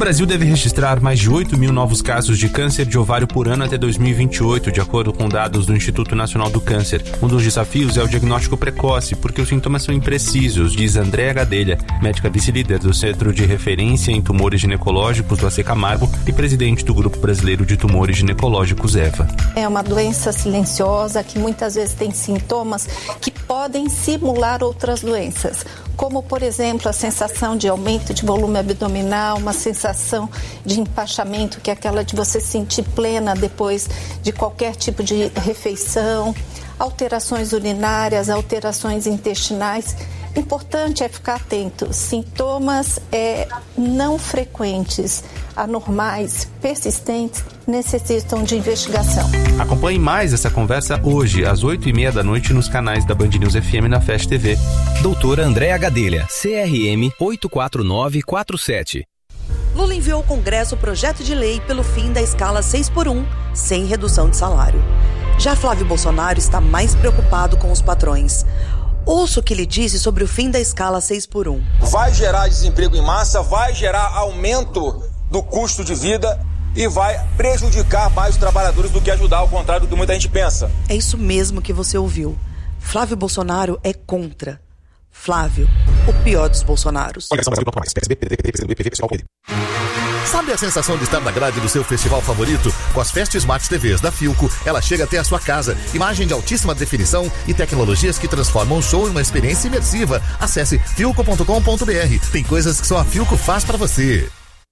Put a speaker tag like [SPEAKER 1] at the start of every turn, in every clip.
[SPEAKER 1] Brasil deve registrar mais de 8 mil novos casos de câncer de ovário por ano até 2028, de acordo com dados do Instituto Nacional do Câncer. Um dos desafios é o diagnóstico precoce, porque os sintomas são imprecisos, diz Andréa Gadelha, médica vice-líder do Centro de Referência em Tumores Ginecológicos do AC Camargo e presidente do Grupo Brasileiro de Tumores Ginecológicos, EVA.
[SPEAKER 2] É uma doença silenciosa que muitas vezes tem sintomas que podem simular outras doenças, como, por exemplo, a sensação de aumento de volume abdominal, uma sensação de empachamento, que é aquela de você se sentir plena depois de qualquer tipo de refeição, alterações urinárias, alterações intestinais. Importante é ficar atento. Sintomas não frequentes, anormais, persistentes, necessitam de investigação.
[SPEAKER 1] Acompanhe mais essa conversa hoje, às 8h30 da noite, nos canais da Band News FM na Fast TV.
[SPEAKER 3] Doutora Andréa Gadelha, CRM 84947.
[SPEAKER 4] Lula enviou ao Congresso o projeto de lei pelo fim da escala 6x1, sem redução de salário. Já Flávio Bolsonaro está mais preocupado com os patrões. Ouça o que ele disse sobre o fim da escala 6x1.
[SPEAKER 5] Vai gerar desemprego em massa, vai gerar aumento do custo de vida e vai prejudicar mais os trabalhadores do que ajudar, ao contrário do que muita gente pensa.
[SPEAKER 4] É isso mesmo que você ouviu. Flávio Bolsonaro é contra. Flávio, o pior dos Bolsonaros.
[SPEAKER 6] Sabe a sensação de estar na grade do seu festival favorito? Com as Fast Smart TVs da Philco, ela chega até a sua casa. Imagem de altíssima definição e tecnologias que transformam o show em uma experiência imersiva. Acesse philco.com.br. Tem coisas que só a Philco faz pra você.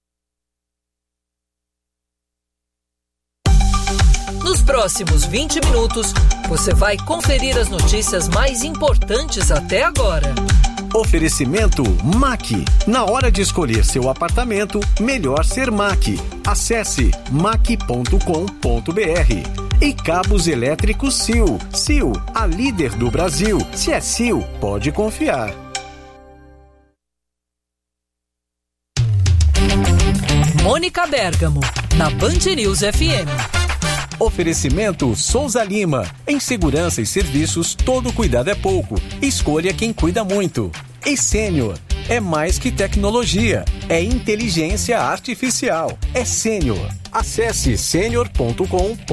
[SPEAKER 7] Nos próximos 20 minutos, você vai conferir as notícias mais importantes até agora.
[SPEAKER 8] Oferecimento MAC. Na hora de escolher seu apartamento, melhor ser MAC. Acesse mac.com.br. E cabos elétricos Sil. Sil, a líder do Brasil. Se é Sil, pode confiar.
[SPEAKER 7] Mônica Bergamo, na Band News FM.
[SPEAKER 8] Oferecimento Souza Lima. Em segurança e serviços, todo cuidado é pouco. Escolha quem cuida muito. E Sênior. É mais que tecnologia. É inteligência artificial. É Sênior. Acesse senior.com.br.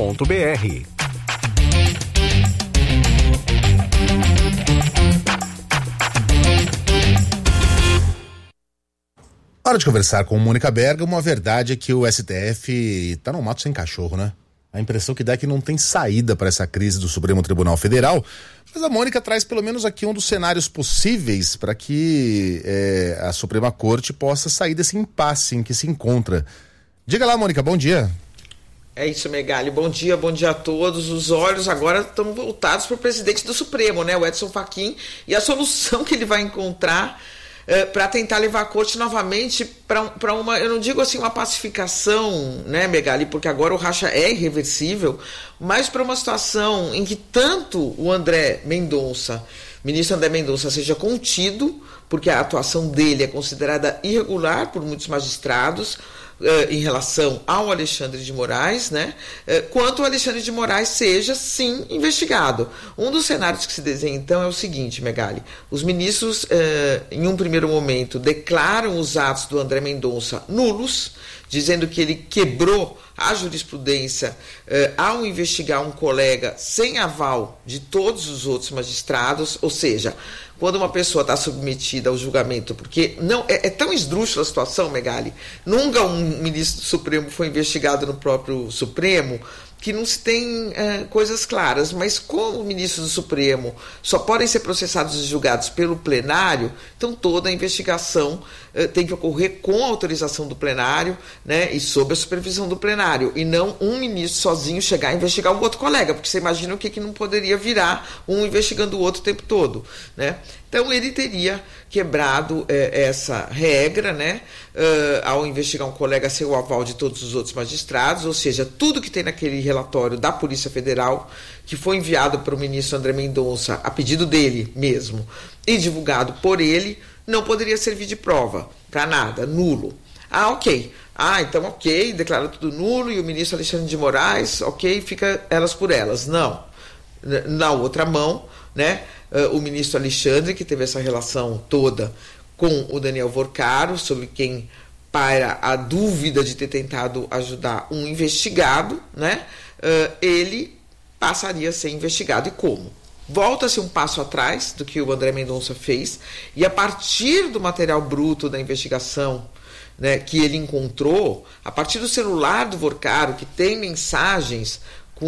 [SPEAKER 9] Hora de conversar com Mônica Bergamo. A verdade é que o STF tá no mato sem cachorro, né? A impressão que dá é que não tem saída para essa crise do Supremo Tribunal Federal, mas a Mônica traz pelo menos aqui um dos cenários possíveis para que a Suprema Corte possa sair desse impasse em que se encontra. Diga lá, Mônica, bom dia.
[SPEAKER 10] É isso, Megali, bom dia a todos. Os olhos agora estão voltados para o presidente do Supremo, né, o Edson Fachin, e a solução que ele vai encontrar para tentar levar a corte novamente para uma, eu não digo assim uma pacificação, né, Megali, porque agora o racha é irreversível, mas para uma situação em que tanto o ministro André Mendonça seja contido, porque a atuação dele é considerada irregular por muitos magistrados, em relação ao Alexandre de Moraes, né? Quanto o Alexandre de Moraes seja, sim, investigado. Um dos cenários que se desenha, então, é o seguinte, Megali. Os ministros, em um primeiro momento, declaram os atos do André Mendonça nulos, dizendo que ele quebrou a jurisprudência ao investigar um colega sem aval de todos os outros magistrados, ou seja, quando uma pessoa está submetida ao julgamento, porque não é tão esdrúxula a situação, Megali, nunca um ministro do Supremo foi investigado no próprio Supremo, que não se tem coisas claras, mas como ministros do Supremo só podem ser processados e julgados pelo plenário, então toda a investigação tem que ocorrer com a autorização do plenário, né, e sob a supervisão do plenário, e não um ministro sozinho chegar a investigar um outro colega, porque você imagina o que não poderia virar um investigando o outro o tempo todo, né? Então ele teria quebrado essa regra, né, ao investigar um colega sem o aval de todos os outros magistrados, ou seja, tudo que tem naquele relatório da Polícia Federal, que foi enviado para o ministro André Mendonça a pedido dele mesmo e divulgado por ele, não poderia servir de prova para nada, nulo. Ok. Então ok, declara tudo nulo e o ministro Alexandre de Moraes, ok, fica elas por elas. Não. Na outra mão, né, o ministro Alexandre, que teve essa relação toda com o Daniel Vorcaro, sobre quem paira a dúvida de ter tentado ajudar um investigado, né, ele passaria a ser investigado. E como? Volta-se um passo atrás do que o André Mendonça fez, e a partir do material bruto da investigação, né, que ele encontrou, a partir do celular do Vorcaro, que tem mensagens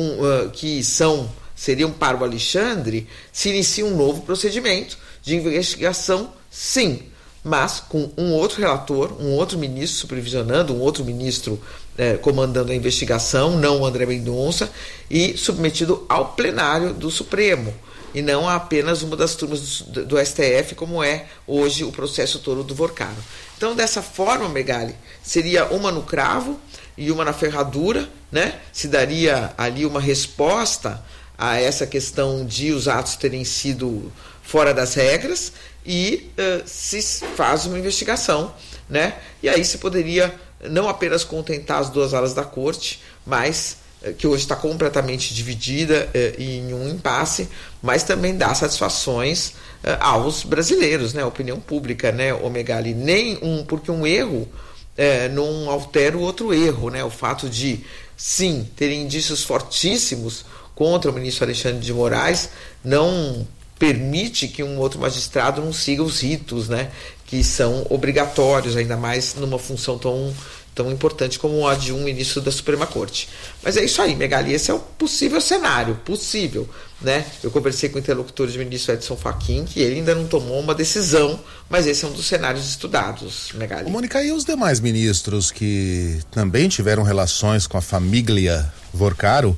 [SPEAKER 10] que seriam para o Alexandre, se inicia um novo procedimento de investigação, sim, mas com um outro relator, um outro ministro supervisionando, um outro ministro comandando a investigação, não o André Mendonça, e submetido ao plenário do Supremo, e não a apenas uma das turmas do STF, como é hoje o processo todo do Vorcaro. Então, dessa forma, Megali, seria uma no cravo e uma na ferradura, né? Se daria ali uma resposta a essa questão de os atos terem sido fora das regras, e se faz uma investigação, né? E aí se poderia não apenas contentar as duas alas da corte, mas que hoje está completamente dividida em um impasse, mas também dá satisfações aos brasileiros, né? A opinião pública, né, Megali? Porque um erro não altera o outro erro, né? O fato de, sim, ter indícios fortíssimos contra o ministro Alexandre de Moraes não permite que um outro magistrado não siga os ritos, né, que são obrigatórios, ainda mais numa função tão importante como a de um ministro da Suprema Corte. Mas é isso aí, Megali, esse é o possível cenário, né? Eu conversei com o interlocutor do ministro Edson Fachin, que ele ainda não tomou uma decisão, mas esse é um dos cenários estudados, Megali.
[SPEAKER 9] Mônica, e os demais ministros que também tiveram relações com a família Vorcaro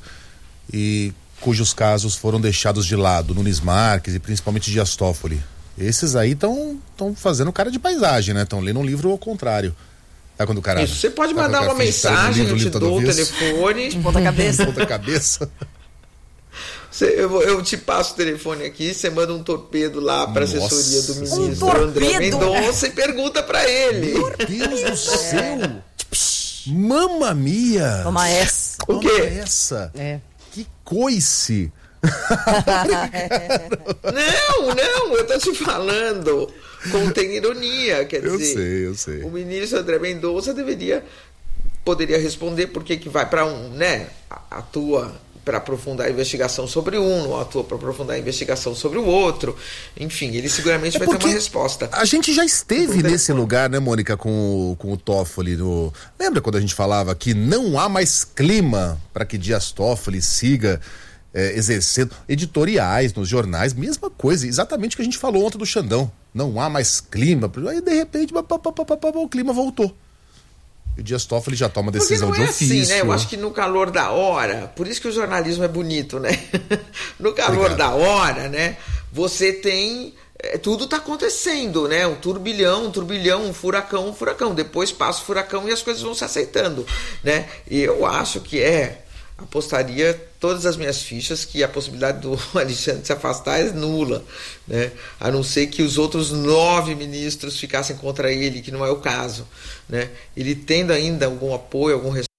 [SPEAKER 9] e cujos casos foram deixados de lado, Nunes Marques e principalmente Dias Toffoli? Esses aí estão fazendo cara de paisagem, né? Estão lendo um livro ao contrário. Tá, quando o cara,
[SPEAKER 10] isso, você pode mandar uma mensagem, eu te dou o telefone.
[SPEAKER 4] De ponta cabeça.
[SPEAKER 9] Ponta cabeça.
[SPEAKER 10] Eu te passo o telefone aqui, você manda um torpedo lá para a assessoria do ministro André Mendonça e pergunta para ele.
[SPEAKER 9] Meu Deus do céu! Mamma mia!
[SPEAKER 4] Toma essa.
[SPEAKER 10] O quê?
[SPEAKER 9] Toma essa. Que coice!
[SPEAKER 10] Não, eu tô te falando. Contém ironia, quer dizer.
[SPEAKER 9] Eu sei.
[SPEAKER 10] O ministro André Mendonça poderia responder por que vai para atua para aprofundar a investigação sobre um, não atua para aprofundar a investigação sobre o outro. Enfim, ele seguramente vai ter uma resposta.
[SPEAKER 9] A gente já esteve nesse lugar, né, Mônica, com o Toffoli. Lembra quando a gente falava que não há mais clima para que Dias Toffoli siga exercendo editoriais nos jornais? Mesma coisa, exatamente o que a gente falou ontem do Xandão. Não há mais clima. Aí, de repente, o clima voltou. E o Dias Toffoli já toma decisão de ofício.
[SPEAKER 10] Assim, né? Eu acho que no calor da hora, por isso que o jornalismo é bonito, né? No calor da hora, né? Você tem... tudo está acontecendo, né? Um turbilhão, um furacão. Depois passa o furacão e as coisas vão se aceitando, né? E eu acho que apostaria todas as minhas fichas que a possibilidade do Alexandre se afastar é nula, né? A não ser que os outros 9 ministros ficassem contra ele, que não é o caso, né? Ele tendo ainda algum apoio, algum